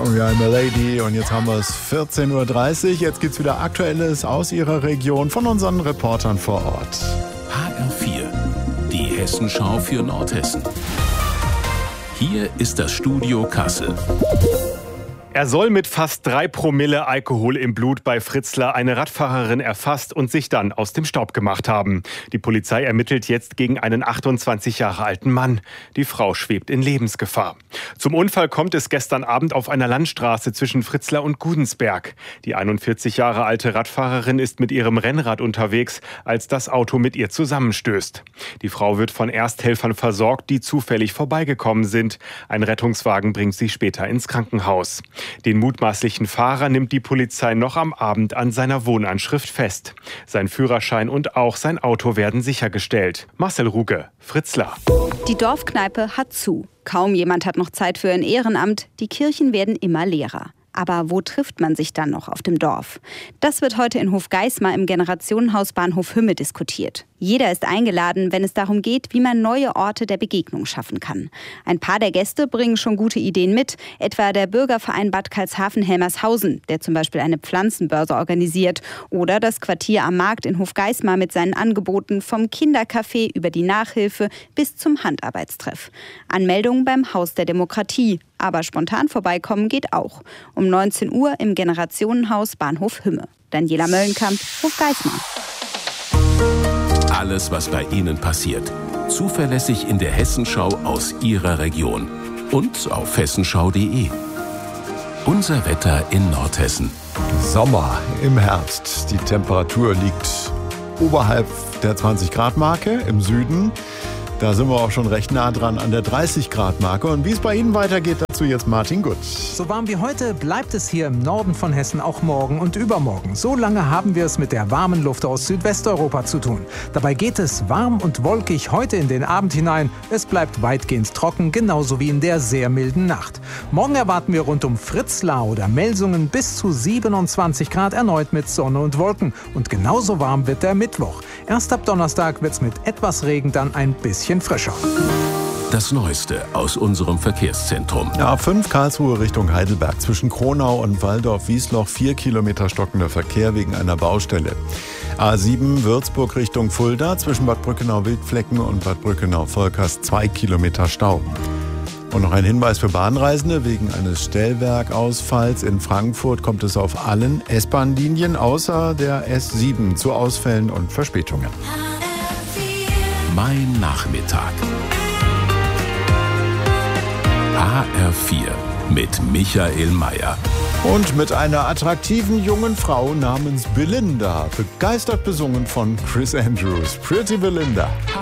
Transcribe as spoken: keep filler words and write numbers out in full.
We are a Lady und jetzt haben wir es vierzehn Uhr dreißig. Jetzt gibt's wieder Aktuelles aus Ihrer Region von unseren Reportern vor Ort. H R vier, die Hessenschau für Nordhessen. Hier ist das Studio Kassel. Er soll mit fast drei Promille Alkohol im Blut bei Fritzlar eine Radfahrerin erfasst und sich dann aus dem Staub gemacht haben. Die Polizei ermittelt jetzt gegen einen achtundzwanzig Jahre alten Mann. Die Frau schwebt in Lebensgefahr. Zum Unfall kommt es gestern Abend auf einer Landstraße zwischen Fritzlar und Gudensberg. Die einundvierzig Jahre alte Radfahrerin ist mit ihrem Rennrad unterwegs, als das Auto mit ihr zusammenstößt. Die Frau wird von Ersthelfern versorgt, die zufällig vorbeigekommen sind. Ein Rettungswagen bringt sie später ins Krankenhaus. Den mutmaßlichen Fahrer nimmt die Polizei noch am Abend an seiner Wohnanschrift fest. Sein Führerschein und auch sein Auto werden sichergestellt. Marcel Ruge, Fritzlar. Die Dorfkneipe hat zu. Kaum jemand hat noch Zeit für ein Ehrenamt. Die Kirchen werden immer leerer. Aber wo trifft man sich dann noch auf dem Dorf? Das wird heute in Hofgeismar im Generationenhaus Bahnhof Hümme diskutiert. Jeder ist eingeladen, wenn es darum geht, wie man neue Orte der Begegnung schaffen kann. Ein paar der Gäste bringen schon gute Ideen mit, etwa der Bürgerverein Bad Karlshafen-Helmershausen, der zum Beispiel eine Pflanzenbörse organisiert, oder das Quartier am Markt in Hofgeismar mit seinen Angeboten vom Kindercafé über die Nachhilfe bis zum Handarbeitstreff. Anmeldungen beim Haus der Demokratie, aber spontan vorbeikommen geht auch. Um neunzehn Uhr im Generationenhaus Bahnhof Hümme. Daniela Möllenkamp, Hofgeismar. Alles, was bei Ihnen passiert. Zuverlässig in der Hessenschau aus Ihrer Region. Und auf hessenschau punkt de. Unser Wetter in Nordhessen. Sommer im Herbst. Die Temperatur liegt oberhalb der zwanzig Grad Marke im Süden. Da sind wir auch schon recht nah dran an der dreißig Grad Marke. Und wie es bei Ihnen weitergeht, dazu jetzt Martin Gutz. So warm wie heute bleibt es hier im Norden von Hessen auch morgen und übermorgen. So lange haben wir es mit der warmen Luft aus Südwesteuropa zu tun. Dabei geht es warm und wolkig heute in den Abend hinein. Es bleibt weitgehend trocken, genauso wie in der sehr milden Nacht. Morgen erwarten wir rund um Fritzlar oder Melsungen bis zu siebenundzwanzig Grad erneut mit Sonne und Wolken. Und genauso warm wird der Mittwoch. Erst ab Donnerstag wird es mit etwas Regen dann ein bisschen frischer. Das Neueste aus unserem Verkehrszentrum. A fünf Karlsruhe Richtung Heidelberg. Zwischen Kronau und Walldorf-Wiesloch vier Kilometer stockender Verkehr wegen einer Baustelle. A sieben Würzburg Richtung Fulda. Zwischen Bad Brückenau-Wildflecken und Bad Brückenau-Volkers zwei Kilometer Stau. Und noch ein Hinweis für Bahnreisende. Wegen eines Stellwerkausfalls in Frankfurt kommt es auf allen S-Bahn-Linien außer der S sieben zu Ausfällen und Verspätungen. Mein Nachmittag. H R vier mit Michael Mayer. Und mit einer attraktiven jungen Frau namens Belinda. Begeistert besungen von Chris Andrews. Pretty Belinda.